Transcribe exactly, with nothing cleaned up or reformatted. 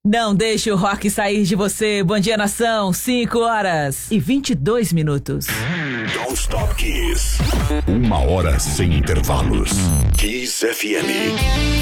Não deixe o rock sair de você. Bom dia, nação. cinco horas e vinte e dois minutos. Don't Stop Kiss. Uma hora sem intervalos. Kiss F M.